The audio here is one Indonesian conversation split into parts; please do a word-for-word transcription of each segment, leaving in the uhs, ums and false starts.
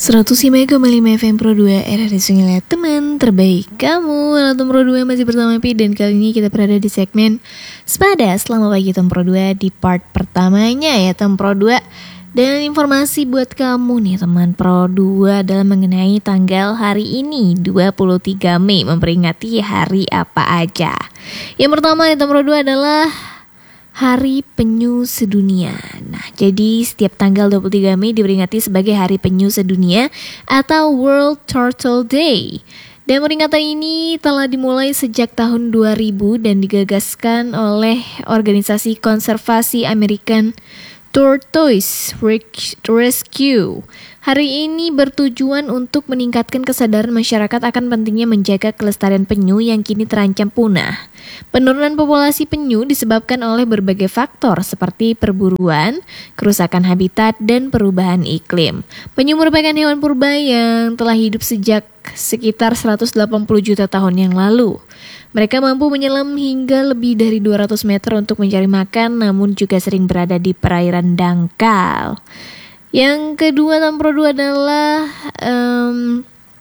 seratus lima koma lima F M Pro dua R R S Sungai Liat, teman terbaik kamu. Halo Tem Pro dua, masih bersama Pi, dan kali ini kita berada di segmen Sepada Selamat Pagi Tem Pro dua di part pertamanya ya Tem Pro dua. Dan informasi buat kamu nih teman Pro dua adalah mengenai tanggal hari ini dua puluh tiga Mei, memperingati hari apa aja. Yang pertama nih Tem Pro dua adalah Hari Penyu Sedunia. Nah, jadi setiap tanggal dua puluh tiga Mei diperingati sebagai Hari Penyu Sedunia atau World Turtle Day. Dan peringatan ini telah dimulai sejak tahun dua ribu dan digagaskan oleh organisasi konservasi American Tortoise Rescue. Hari ini bertujuan untuk meningkatkan kesadaran masyarakat akan pentingnya menjaga kelestarian penyu yang kini terancam punah. Penurunan populasi penyu disebabkan oleh berbagai faktor seperti perburuan, kerusakan habitat, dan perubahan iklim. Penyu merupakan hewan purba yang telah hidup sejak sekitar seratus delapan puluh juta tahun yang lalu. Mereka mampu menyelam hingga lebih dari dua ratus meter untuk mencari makan, namun juga sering berada di perairan dangkal. Yang kedua Tem Pro dua adalah um,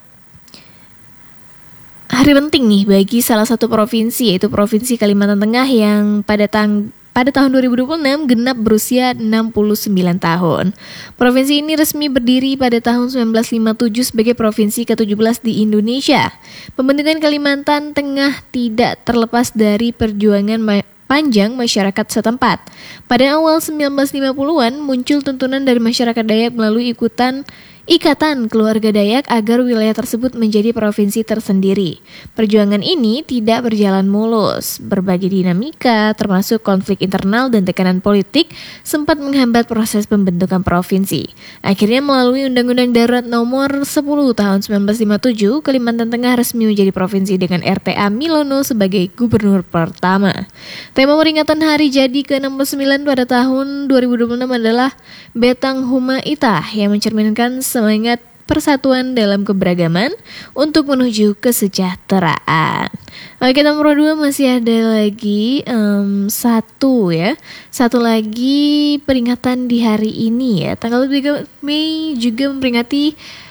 hari penting nih bagi salah satu provinsi, yaitu Provinsi Kalimantan Tengah yang pada tang pada tahun dua ribu dua puluh enam genap berusia enam puluh sembilan tahun. Provinsi ini resmi berdiri pada tahun seribu sembilan ratus lima puluh tujuh sebagai provinsi ke tujuh belas di Indonesia. Pembentukan Kalimantan Tengah tidak terlepas dari perjuangan ma- panjang masyarakat setempat. Pada awal seribu sembilan ratus lima puluhan muncul tuntunan dari masyarakat Dayak melalui ikutan Ikatan Keluarga Dayak agar wilayah tersebut menjadi provinsi tersendiri. Perjuangan ini tidak berjalan mulus. Berbagai dinamika, termasuk konflik internal dan tekanan politik, sempat menghambat proses pembentukan provinsi. Akhirnya melalui Undang-Undang Darurat Nomor sepuluh Tahun seribu sembilan ratus lima puluh tujuh, Kalimantan Tengah resmi menjadi provinsi dengan R T A Milono sebagai gubernur pertama. Tema peringatan hari jadi ke enam puluh sembilan pada tahun dua ribu dua puluh enam adalah Betang Huma Ita, yang mencerminkan semangat persatuan dalam keberagaman untuk menuju kesejahteraan. Oke, Tem Pro dua masih ada lagi um, satu ya, satu lagi peringatan di hari ini ya, tanggal tiga Mei juga memperingati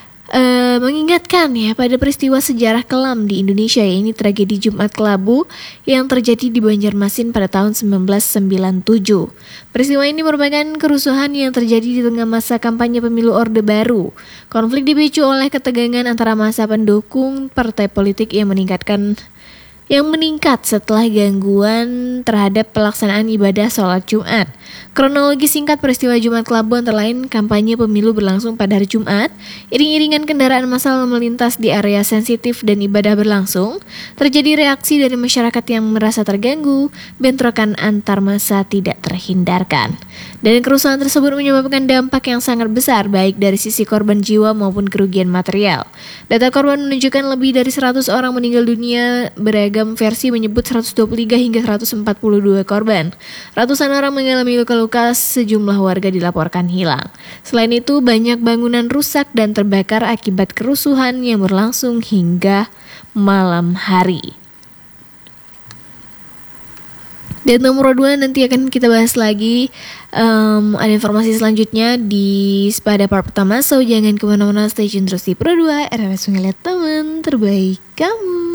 Uh, mengingatkan ya pada peristiwa sejarah kelam di Indonesia, ya, ini tragedi Jumat Kelabu yang terjadi di Banjarmasin pada tahun seribu sembilan ratus sembilan puluh tujuh. Peristiwa ini merupakan kerusuhan yang terjadi di tengah masa kampanye pemilu Orde Baru. Konflik dipicu oleh ketegangan antara massa pendukung partai politik yang meningkatkan yang meningkat setelah gangguan terhadap pelaksanaan ibadah sholat Jumat. Kronologi singkat peristiwa Jumat Kelabu antara lain kampanye pemilu berlangsung pada hari Jumat, iring-iringan kendaraan massal melintas di area sensitif dan ibadah berlangsung, terjadi reaksi dari masyarakat yang merasa terganggu, bentrokan antar massa tidak terhindarkan. Dan kerusuhan tersebut menyebabkan dampak yang sangat besar baik dari sisi korban jiwa maupun kerugian material. Data korban menunjukkan lebih dari seratus orang meninggal dunia, beragam versi menyebut seratus dua puluh tiga hingga seratus empat puluh dua korban. Ratusan orang mengalami luka-luka, sejumlah warga dilaporkan hilang. Selain itu, banyak bangunan rusak dan terbakar akibat kerusuhan yang berlangsung hingga malam hari. Dan nomor dua nanti akan kita bahas lagi, um, ada informasi selanjutnya di Sepada part pertama, so jangan kemana-mana, stay tune terus di Pro dua R R S Sungai Liat, teman terbaik kamu.